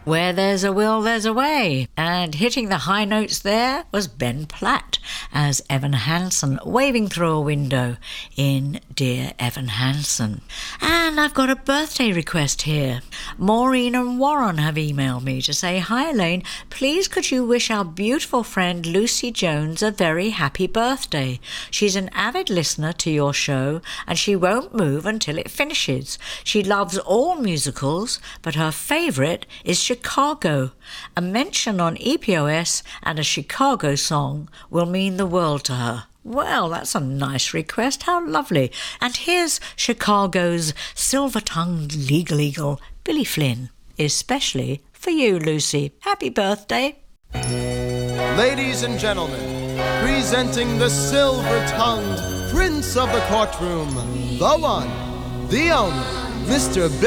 Where there's a will, there's a way. And hitting the high notes there was Ben Platt as Evan Hansen, waving through a window in Dear Evan Hansen. And I've got a birthday request here. Maureen and Warren have emailed me to say, "Hi Elaine, please could you wish our beautiful friend Lucy Jones a very happy birthday. She's an avid listener to your show and she won't move until it finishes. She loves all musicals, but her favourite is Chicago. A mention on EPOS and a Chicago song will mean the world to her." Well, that's a nice request. How lovely. And here's Chicago's silver-tongued legal eagle, Billy Flynn, especially for you, Lucy. Happy birthday. Ladies and gentlemen, presenting the silver-tongued prince of the courtroom, the one, the only, Mr. Billy